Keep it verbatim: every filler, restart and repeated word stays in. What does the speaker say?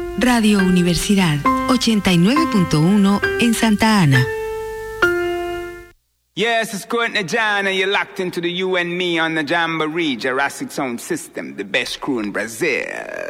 Radio Universidad ochenta y nueve punto uno en Santa Ana. Yes, it's Courtney John, and you're locked into the You and Me on the Jamboree Jurassic Sound System, the best crew in Brazil.